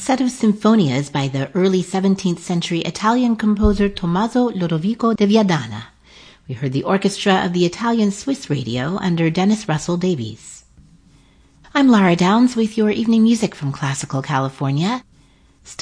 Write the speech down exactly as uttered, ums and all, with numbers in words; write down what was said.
set of sinfonias by the early seventeenth century Italian composer Tommaso Lodovico de Viadana. We heard the orchestra of the Italian Swiss Radio under Dennis Russell Davies. I'm Lara Downs with your evening music from Classical California.